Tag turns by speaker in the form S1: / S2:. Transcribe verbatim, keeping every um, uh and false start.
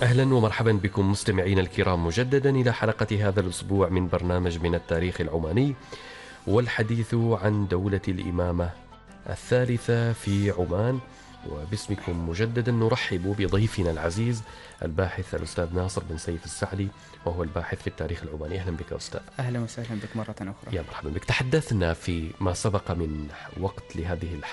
S1: أهلا ومرحبا بكم مستمعينا الكرام مجددا إلى حلقة هذا الأسبوع من برنامج من التاريخ العماني، والحديث عن دولة الإمامة الثالثة في عمان. وباسمكم مجددا نرحب بضيفنا العزيز الباحث الأستاذ ناصر بن سيف السعدي، وهو الباحث في التاريخ العماني. أهلا بك أستاذ.
S2: أهلا وسهلا بك مرة أخرى.
S1: يا مرحبا بك. تحدثنا في ما سبق من وقت لهذه الحلقة